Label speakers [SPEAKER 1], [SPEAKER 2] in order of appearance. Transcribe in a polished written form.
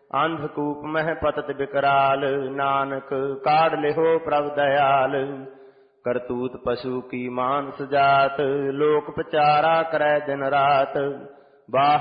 [SPEAKER 1] अंधकूप मह पतत बिकराल, नानक काढ़ लिहो प्रभ दयाल। करतूत पशु की मानस जात, लोक प्रचारा करे दिन रात।